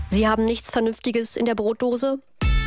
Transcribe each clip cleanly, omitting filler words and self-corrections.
Sie haben nichts Vernünftiges in der Brotdose?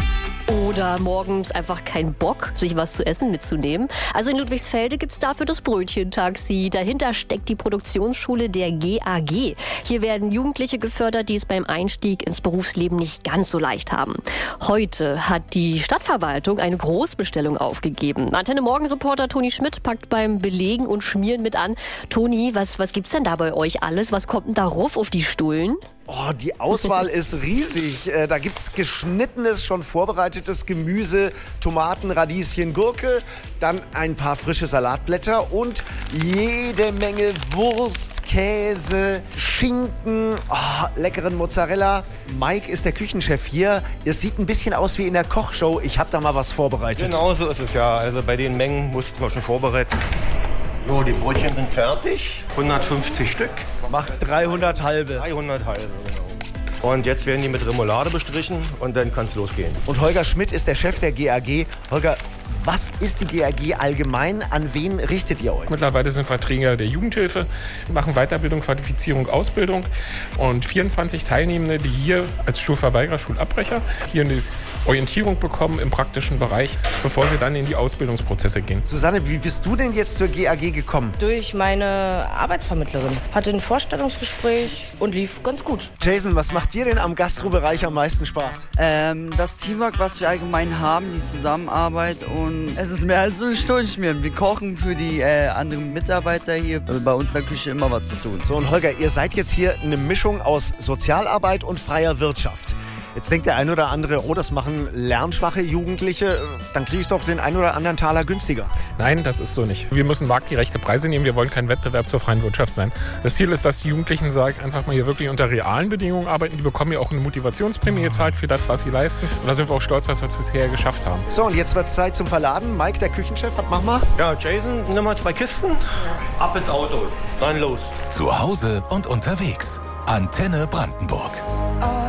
Oder morgens einfach keinen Bock, sich was zu essen mitzunehmen? Also in Ludwigsfelde gibt's dafür das Brötchentaxi. Dahinter steckt die Produktionsschule der GAG. Hier werden Jugendliche gefördert, die es beim Einstieg ins Berufsleben nicht ganz so leicht haben. Heute hat die Stadtverwaltung eine Großbestellung aufgegeben. Antenne-Morgen-Reporter Toni Schmidt packt beim Belegen und Schmieren mit an. Toni, was gibt's denn da bei euch alles? Was kommt denn da rauf auf die Stullen? Oh, die Auswahl ist riesig. Da gibt's geschnittenes, schon vorbereitetes Gemüse, Tomaten, Radieschen, Gurke, dann ein paar frische Salatblätter und jede Menge Wurst, Käse, Schinken, leckeren Mozzarella. Mike ist der Küchenchef hier. Es sieht ein bisschen aus wie in der Kochshow. Ich habe da mal was vorbereitet. Genau so ist es ja. Also bei den Mengen mussten wir schon vorbereiten. So, die Brötchen sind fertig. 150 Stück. Macht 300 halbe. 300 halbe, genau. Und jetzt werden die mit Remoulade bestrichen und dann kann es losgehen. Und Holger Schmidt ist der Chef der GAG. Holger, was ist die GAG allgemein? An wen richtet ihr euch? Mittlerweile sind wir Träger der Jugendhilfe, machen Weiterbildung, Qualifizierung, Ausbildung und 24 Teilnehmende, die hier als Schulverweigerer, Schulabbrecher hier eine Orientierung bekommen im praktischen Bereich, bevor sie dann in die Ausbildungsprozesse gehen. Susanne, wie bist du denn jetzt zur GAG gekommen? Durch meine Arbeitsvermittlerin. Hatte ein Vorstellungsgespräch und lief ganz gut. Jason, was macht dir denn am Gastrobereich am meisten Spaß? Das Teamwork, was wir allgemein haben, die Zusammenarbeit und es ist mehr als so ein Stundenschmieren. Wir kochen für die anderen Mitarbeiter hier. Also bei uns in der Küche immer was zu tun. So, und Holger, ihr seid jetzt hier eine Mischung aus Sozialarbeit und freier Wirtschaft. Jetzt denkt der ein oder andere, oh, das machen lernschwache Jugendliche, dann kriege ich doch den ein oder anderen Taler günstiger. Nein, das ist so nicht. Wir müssen marktgerechte Preise nehmen. Wir wollen kein Wettbewerb zur freien Wirtschaft sein. Das Ziel ist, dass die Jugendlichen sagen, einfach mal hier wirklich unter realen Bedingungen arbeiten. Die bekommen ja auch eine Motivationsprämie gezahlt für das, was sie leisten. Und da sind wir auch stolz, dass wir es bisher geschafft haben. So, und jetzt wird es Zeit zum Verladen. Mike, der Küchenchef, was machen wir? Ja, Jason, nimm mal 2 Kisten. Ab ins Auto. Dann los. Zu Hause und unterwegs. Antenne Brandenburg.